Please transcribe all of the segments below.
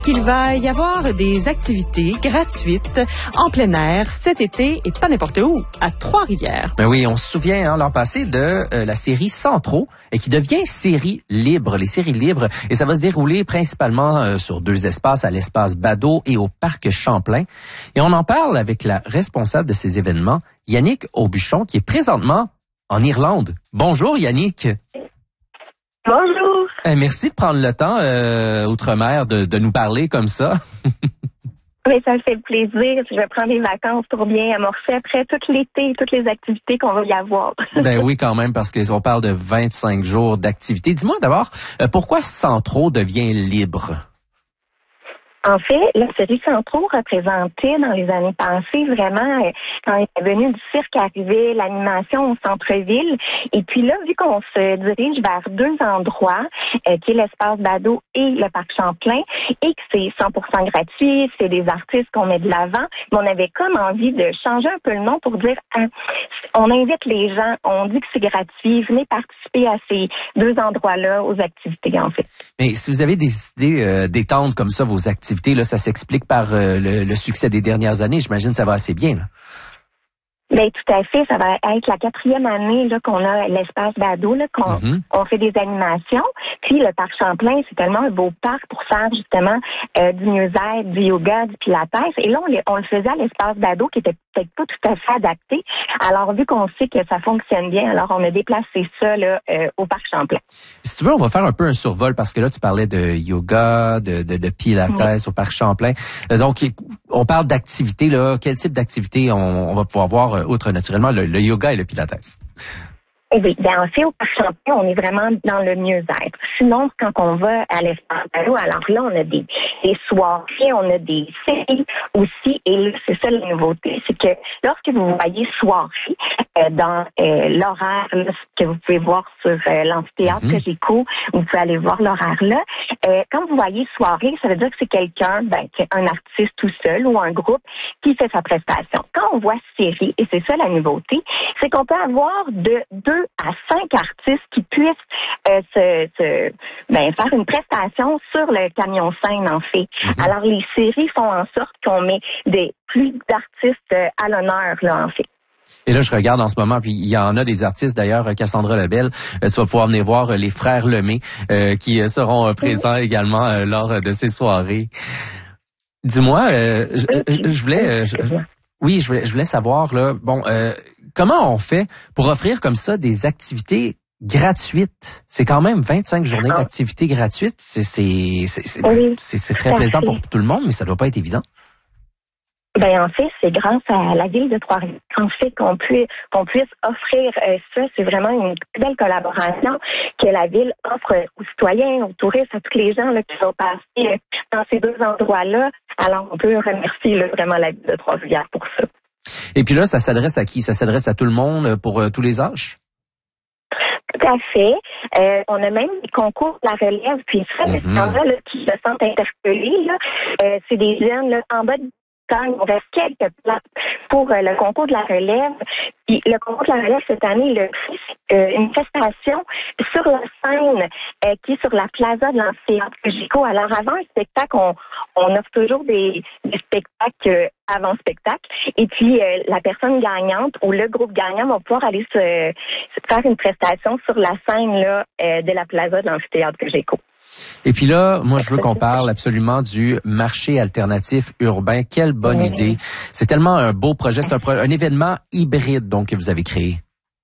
Qu'il va y avoir des activités gratuites en plein air cet été et pas n'importe où, à Trois-Rivières. Ben oui, on se souvient l'an passé de la série Sans trop et qui devient série libre, les séries libres, et ça va se dérouler principalement sur 2 espaces, à l'espace Badeau et au parc Champlain. Et on en parle avec la responsable de ces événements, Yannick Aubuchon, qui est présentement en Irlande. Bonjour Yannick. Bonjour. Merci de prendre le temps, Outre-mer, de nous parler comme ça. Oui, ça me fait plaisir. Je vais prendre des vacances pour bien amorcer après tout l'été, toutes les activités qu'on va y avoir. Ben oui, quand même, parce qu'on parle de 25 jours d'activité. Dis-moi d'abord, pourquoi Sans trop devient libre? En fait, la série Sans trop représentait dans les années passées vraiment quand il est venu du cirque arrivé, l'animation au centre-ville. Et puis là, vu qu'on se dirige vers 2 endroits, qui est l'espace Badeau et le parc Champlain, et que c'est 100% gratuit, c'est des artistes qu'on met de l'avant, mais on avait comme envie de changer un peu le nom pour dire, on invite les gens, on dit que c'est gratuit, venez participer à ces 2 endroits-là, aux activités en fait. Mais si vous avez décidé d'étendre comme ça vos activités, là, ça s'explique par le succès des dernières années. J'imagine que ça va assez bien, là. Ben tout à fait, ça va être la 4e année là qu'on a l'espace Badeau là qu'on fait des animations. Puis le parc Champlain, c'est tellement un beau parc pour faire justement du mieux-être, du yoga, du pilates. Et là on le faisait à l'espace Badeau qui était peut-être pas tout à fait adapté. Alors vu qu'on sait que ça fonctionne bien, alors on a déplacé ça là au parc Champlain. Si tu veux, on va faire un peu un survol parce que là tu parlais de yoga, de pilates au parc Champlain. Donc on parle d'activités là. Quel type d'activité on va pouvoir voir outre naturellement le yoga et le pilates? Oui, bien en fait, au parc Champlain, on est vraiment dans le mieux-être. Sinon, quand on va à l'espace Badeau, alors là, on a des soirées, on a des séries aussi. Et là, c'est ça la nouveauté, c'est que lorsque vous voyez soirée dans l'horaire là, que vous pouvez voir sur l'amphithéâtre que j'écoute, vous pouvez aller voir l'horaire là. Quand vous voyez soirée, ça veut dire que c'est quelqu'un, qui est un artiste tout seul ou un groupe qui fait sa prestation. Quand on voit série, et c'est ça la nouveauté, c'est qu'on peut avoir de 2 à 5 artistes qui puissent faire une prestation sur le camion scène, en fait. Alors, les séries font en sorte qu'on met plus d'artistes à l'honneur, là, en fait. Et là, je regarde en ce moment, puis il y en a des artistes, d'ailleurs, Cassandra Lebel, tu vas pouvoir venir voir les frères Lemay qui seront présents également lors de ces soirées. Dis-moi, je voulais savoir, là, comment on fait pour offrir comme ça des activités gratuites? C'est quand même 25 journées d'activités gratuites. C'est très plaisant pour tout le monde, mais ça doit pas être évident. Ben en fait, c'est grâce à la ville de Trois-Rivières en fait qu'on puisse offrir ça. C'est vraiment une belle collaboration que la ville offre aux citoyens, aux touristes, à tous les gens là, qui vont passer dans ces 2 endroits-là. Alors, on peut remercier là, vraiment la ville de Trois-Rivières pour ça. Et puis là, ça s'adresse à qui? Ça s'adresse à tout le monde pour tous les âges? Tout à fait. On a même des concours de la relève. Puis ça, les gens-là qui se sentent interpellés, là, c'est des jeunes là, en bas de il reste quelques places pour le concours de la relève. Puis le concours de la relève cette année, c'est une prestation sur la scène qui est sur la plaza de l'amphithéâtre Géco. Alors avant un spectacle, on offre toujours des spectacles avant spectacle. Et puis la personne gagnante ou le groupe gagnant va pouvoir aller se faire une prestation sur la scène là de la plaza de l'amphithéâtre Géco. Et puis là, moi, je veux qu'on parle absolument du marché alternatif urbain. Quelle bonne idée. C'est tellement un beau projet. C'est un événement hybride, donc, que vous avez créé.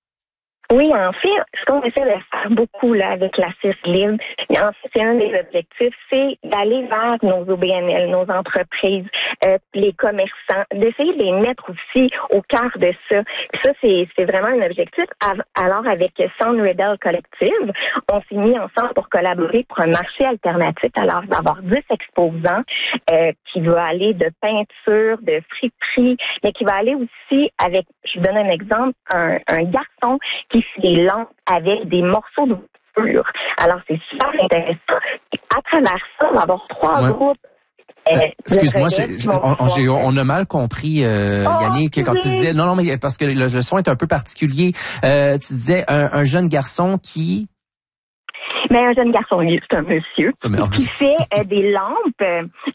Oui, en fait, ce qu'on essaie de faire beaucoup là avec la CIS Libre, en fait, c'est un des objectifs, c'est d'aller vers nos OBNL, nos entreprises, les commerçants, d'essayer de les mettre aussi au cœur de ça. Puis ça, c'est vraiment un objectif. Alors, avec Sound Riddle Collective, on s'est mis ensemble pour collaborer pour un marché alternatif. Alors, d'avoir 10 exposants qui va aller de peinture, de friperie, mais qui va aller aussi avec, je vous donne un exemple, un garçon qui fait des lampes avec des morceaux de pur. Alors, c'est super intéressant. Et à travers ça, on va avoir 3 groupes. Excuse-moi, on a mal compris, Yannick, quand tu disais... Non, mais parce que le son est un peu particulier. Tu disais un jeune garçon qui... Mais un jeune garçon, c'est un monsieur qui fait des lampes